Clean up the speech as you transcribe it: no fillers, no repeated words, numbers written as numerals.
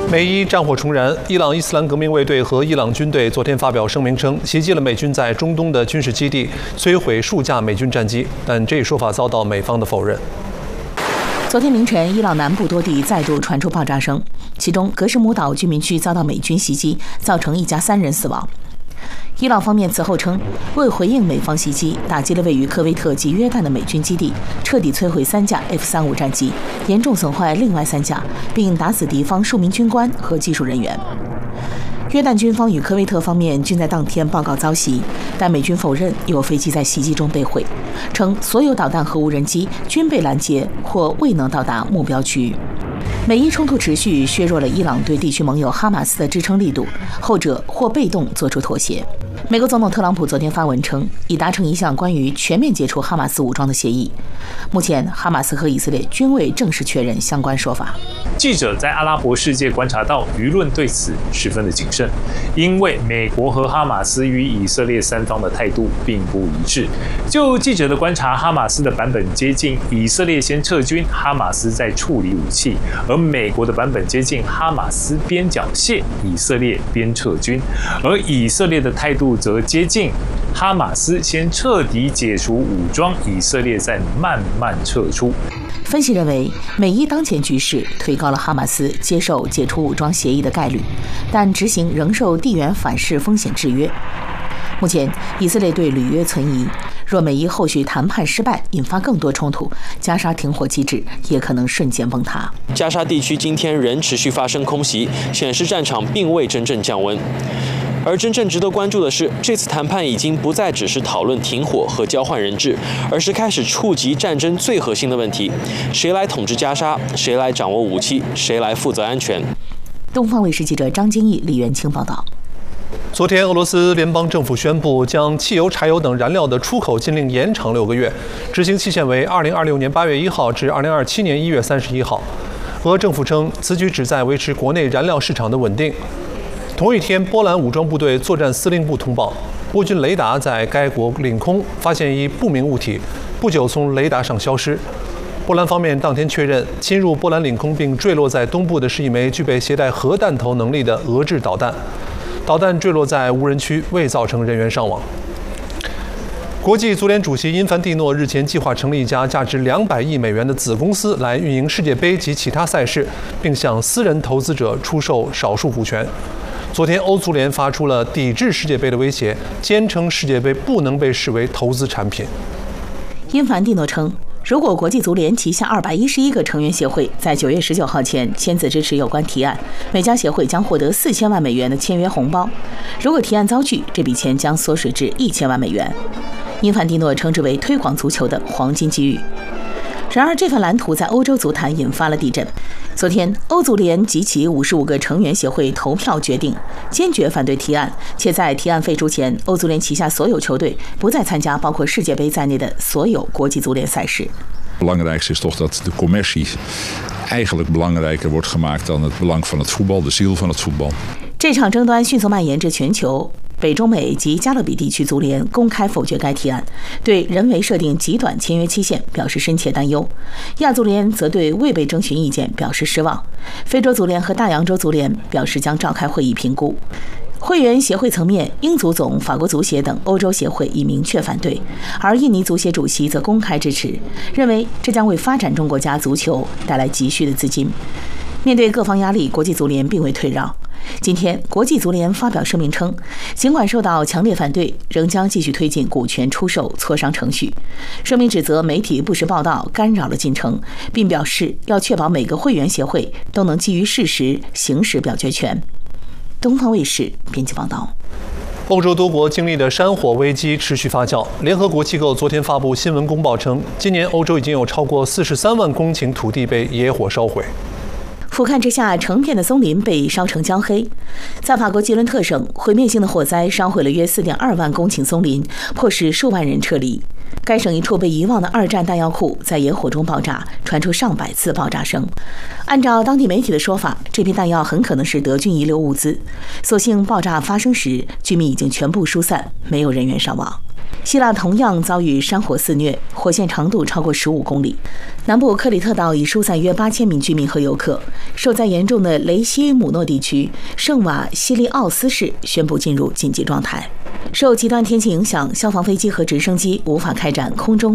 美伊战火重燃，伊朗伊斯兰革命卫队和伊朗军队昨天发表声明称，袭击了美军在中东的军事基地，摧毁数架美军战机，但这一说法遭到美方的否认。 昨天凌晨，伊朗南部多地再度传出爆炸声，其中格什姆岛居民区遭到美军袭击，造成一家3人死亡。伊朗方面此后称，为回应美方袭击，打击了位于科威特及约旦的美军基地，彻底摧毁3架 F-35战机，严重损坏另外3架，并打死敌方数名军官和技术人员。约旦军方与科威特方面均在当天报告遭袭，但美军否认有飞机在袭击中被毁，称所有导弹和无人机均被拦截或未能到达目标区域。美伊冲突持续，削弱了伊朗对地区盟友哈马斯的支撑力度，后者或被动做出妥协。美国总统特朗普昨天发文称，已达成一项关于全面解除哈马斯武装的协议。目前，哈马斯和以色列均未正式确认相关说法。 记者在阿拉伯世界观察到，舆论对此十分的谨慎，因为美国和哈马斯与以色列三方的态度并不一致。就记者的观察，哈马斯的版本接近以色列先撤军，哈马斯在处理武器，而美国的版本接近哈马斯边缴械，以色列边撤军，而以色列的态度则接近哈马斯先彻底解除武装，以色列再慢慢撤出。 分析认为，美伊当前局势推高了哈马斯接受解除武装协议的概率，但执行仍受地缘反噬风险制约。目前，以色列对履约存疑，若美伊后续谈判失败，引发更多冲突，加沙停火机制也可能瞬间崩塌。 加沙地区今天仍持续发生空袭，显示战场并未真正降温。而真正值得关注的是，这次谈判已经不再只是讨论停火和交换人质，而是开始触及战争最核心的问题：谁来统治加沙？谁来掌握武器？谁来负责安全？ 东方卫视记者张金毅、李元清报道。 昨天，俄罗斯联邦政府宣布将汽油、柴油等燃料的出口禁令延长6个月，执行期限为2026年8月1号至2027年1月31号。俄政府称，此举旨在维持国内燃料市场的稳定。同一天，波兰武装部队作战司令部通报，波军雷达在该国领空发现一不明物体，不久从雷达上消失。波兰方面当天确认，侵入波兰领空并坠落在东部的是一枚具备携带核弹头能力的俄制导弹，导弹坠落在无人区，未造成人员伤亡。国际足联主席因凡蒂诺日前计划成立一家价值200亿美元的子公司来运营世界杯及其他赛事，并向私人投资者出售少数股权。昨天，欧足联发出了抵制世界杯的威胁，坚称世界杯不能被视为投资产品。 因凡蒂诺称，如果国际足联旗下211个成员协会在9月19号前签字支持有关提案，每家协会将获得4000万美元的签约红包。如果提案遭拒，这笔钱将缩水至1000万美元。因凡蒂诺称之为推广足球的黄金机遇。然而，这份蓝图在欧洲足坛引发了地震。昨天，欧足联及其55个成员协会投票决定，坚决反对提案，且在提案废除前，欧足联旗下所有球队不再参加包括世界杯在内的所有国际足联赛事。 Belangrijkste is toch dat de commercie eigenlijk belangrijker wordt gemaakt dan het belang van het voetbal, de ziel van het voetbal. 这场争端迅速蔓延至全球。北中美及加勒比地区足联公开否决该提案，对人为设定极短签约期限表示深切担忧。亚足联则对未被征询意见表示失望。非洲足联和大洋洲足联表示将召开会议评估。会员协会层面，英足总、法国足协等欧洲协会已明确反对，而印尼足协主席则公开支持，认为这将为发展中国家足球带来急需的资金。面对各方压力，国际足联并未退让。今天，国际足联发表声明称，尽管受到强烈反对，仍将继续推进股权出售磋商程序。声明指责媒体不实报道干扰了进程，并表示要确保每个会员协会都能基于事实行使表决权。东方卫视编辑报道。 欧洲多国经历的山火危机持续发酵。联合国机构昨天发布新闻公报称，今年欧洲已经有超过43万公顷土地被野火烧毁。 俯瞰之下，成片的松林被烧成焦黑。在法国吉伦特省，毁灭性的火灾烧毁了约4.2万公顷松林，迫使数万人撤离。 该省一处被遗忘的二战弹药库在野火中爆炸，传出上百次爆炸声。按照当地媒体的说法，这批弹药很可能是德军遗留物资。所幸爆炸发生时，居民已经全部疏散，没有人员伤亡。希腊同样遭遇山火肆虐，火线长度超过15公里。南部克里特岛已疏散约8000名居民和游客。受灾严重的雷西姆诺地区，圣瓦西利奥斯市宣布进入紧急状态。受极端天气影响，消防飞机和直升机无法开展空中